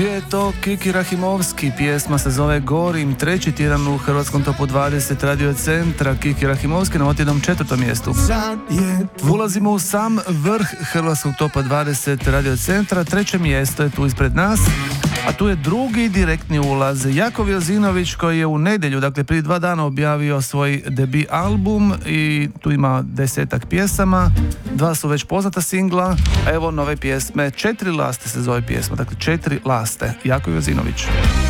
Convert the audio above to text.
Je to Kiki Rahimovski, pjesma se zove Gorim, treći tjedan u hrvatskom topu 20 Radio Centra. Kiki Rahimovski na otjednom 4. mjestu. Ulazimo u sam vrh hrvatskog topa 20 Radio Centra, treće mjesto je tu ispred nas, a tu je drugi direktni ulaz. Jakov Jozinović, koji je u nedjelju, dakle prije 2 dana, objavio svoj debut album i tu ima 10-ak pjesama, 2 su već poznata singla, a evo nove pjesme, 4 laste se zove pjesma, dakle 4 laste. Jakov Jozinović.